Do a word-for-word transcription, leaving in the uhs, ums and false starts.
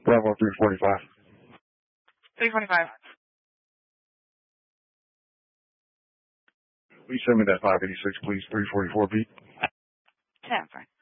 Bravo three forty-five. three forty-five. Please send me that five eighty-six, please. three forty-four beat. ten, fine.